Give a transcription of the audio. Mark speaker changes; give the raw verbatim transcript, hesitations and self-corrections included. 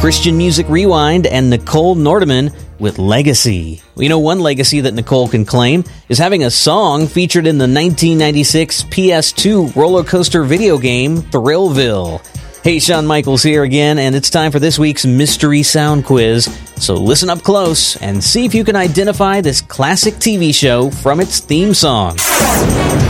Speaker 1: Christian Music Rewind, and Nicole Nordeman with Legacy. Well, you know, one legacy that Nicole can claim is having a song featured in the nineteen ninety-six P S two roller coaster video game, Thrillville. Hey, Shawn Michaels here again, and it's time for this week's Mystery Sound Quiz. So listen up close and see if you can identify this classic T V show from its theme song.